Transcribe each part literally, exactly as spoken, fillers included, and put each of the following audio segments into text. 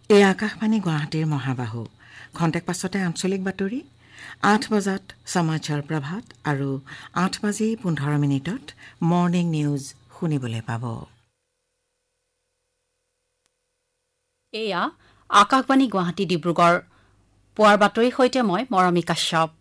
এই আকাশবাণী গুৱাহাটীৰ মহাবাহু খন্তেক পাছতে আঞ্চলিক বাতৰি আঠ বজাত সমাচাৰ প্ৰভাত আৰু আঠ বাজি পোন্ধৰ মিনিটত মৰ্নিং নিউজ শুনিবলৈ পাব। এয়া আকাশবাণী গুৱাহাটী ডিব্ৰুগড় পুৱাৰ বাতৰিৰ সৈতে মই মৰমী কাশ্যপ।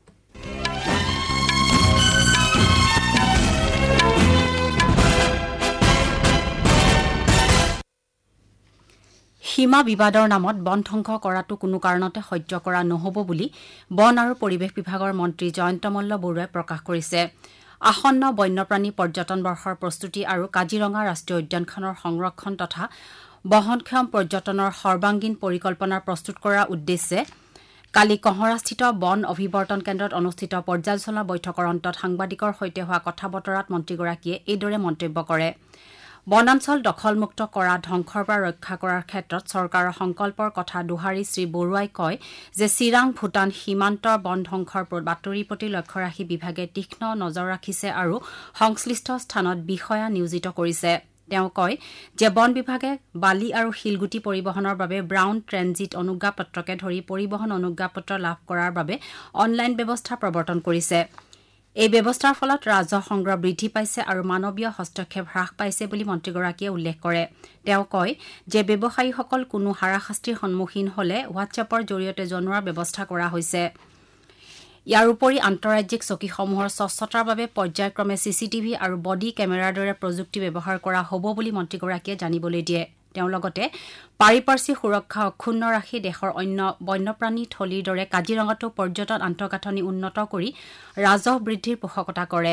সীমা বিবাদৰ নামত বন ধ্বংস কৰাটো কোনো কাৰণতে সহ্য কৰা নহ'ব বুলি বন আৰু পৰিৱেশ বিভাগৰ মন্ত্ৰী জয়ন্ত মল্ল বৰুৱাই প্ৰকাশ কৰিছে। আসন্ন বন্যপ্ৰাণী পৰ্যটন বৰ্ষৰ প্ৰস্তুতি আৰু কাজিৰঙা ৰাষ্ট্ৰীয় উদ্যানখনৰ সংৰক্ষণ তথা বহনক্ষম পৰ্যটনৰ সৰ্বাংগীন পৰিকল্পনা প্ৰস্তুত কৰাৰ উদ্দেশ্যে কালি কহৰাস্থিত বন অভিৱৰ্তন কেন্দ্ৰত অনুষ্ঠিত পৰ্যালোচনা বৈঠকৰ অন্তত সাংবাদিকৰ সৈতে হোৱা কথা বতৰাত মন্ত্ৰীগৰাকীয়ে এইদৰে মন্তব্য কৰে। বনাঞ্চল দখলমুক্ত কৰা ধ্বংসৰ পৰা ৰক্ষা কৰাৰ ক্ষেত্ৰত চৰকাৰৰ সংকল্পৰ কথা দোহাৰি শ্ৰী বৰুৱাই কয় যে চিৰাং ভূটান সীমান্তৰ বন ধ্বংসৰ বাতৰিৰ প্ৰতি লক্ষ্য ৰাখি বিভাগে তীক্ষ্ণ নজৰ ৰাখিছে আৰু সংশ্লিষ্ট স্থানত বিষয়া নিয়োজিত কৰিছে। তেওঁ কয় যে বন বিভাগে বালি আৰু শিলগুটি পৰিবহণৰ বাবে ব্ৰাউন ট্ৰেনজিট অনুজ্ঞাপত্ৰকে ধৰি পৰিবহণ অনুজ্ঞাপত্ৰ লাভ কৰাৰ বাবে অনলাইন ব্যৱস্থা প্ৰৱৰ্তন কৰিছে। এই ব্যৱস্থাৰ ফলত ৰাজহ সংগ্ৰহ বৃদ্ধি পাইছে আৰু মানৱীয় হস্তক্ষেপ হ্ৰাস পাইছে বুলি মন্ত্ৰীগৰাকীয়ে উল্লেখ কৰে। তেওঁ কয় যে ব্যৱসায়ীসকল কোনো হাৰাশাস্তিৰ সন্মুখীন হলে হোৱাটছএপৰ জৰিয়তে জনোৱাৰ ব্যৱস্থা কৰা হৈছে। ইয়াৰ উপৰি আন্তঃৰাজ্যিক চকীসমূহৰ স্বচ্ছতাৰ বাবে পৰ্যায়ক্ৰমে চিচিটিভি আৰু বডি কেমেৰাৰ দৰে প্ৰযুক্তি ব্যৱহাৰ কৰা হ'ব বুলি মন্ত্ৰীগৰাকীয়ে জানিবলৈ দিয়ে। তেওঁ লগতে পাৰিপাৰ্শ্বিক সুৰক্ষা অক্ষুণ্ণ ৰাখি দেশৰ অন্য বন্যপ্ৰাণী থলীৰ দৰে কাজিৰঙাতো পৰ্যটন আন্তঃগাঁথনি উন্নত কৰি ৰাজহ বৃদ্ধিৰ পোষকতা কৰে।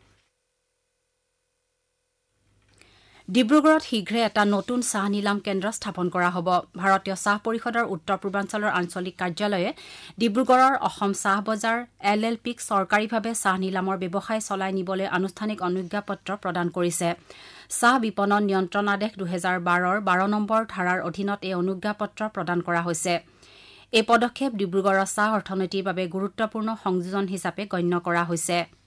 ডিব্ৰুগড়ত শীঘ্ৰে এটা নতুন চাহ নিলাম কেন্দ্ৰ স্থাপন কৰা হ'ব। ভাৰতীয় চাহ পৰিষদৰ উত্তৰ পূৰ্বাঞ্চলৰ আঞ্চলিক কাৰ্যালয়ে ডিব্ৰুগড়ৰ অসম চাহ বজাৰ এল এল পিক চৰকাৰীভাৱে চাহ নিলামৰ ব্যৱসায় চলাই নিবলৈ আনুষ্ঠানিক অনুজ্ঞাপত্ৰ প্ৰদান কৰিছে। চাহ বিপণন নিয়ন্ত্ৰণ আদেশ দুহেজাৰ বাৰৰ বাৰ নম্বৰ ধাৰাৰ অধীনত এই অনুজ্ঞাপত্ৰ প্ৰদান কৰা হৈছে। এই পদক্ষেপ ডিব্ৰুগড়ৰ চাহ অৰ্থনীতিৰ বাবে গুৰুত্বপূৰ্ণ সংযোজন হিচাপে গণ্য কৰা হৈছে।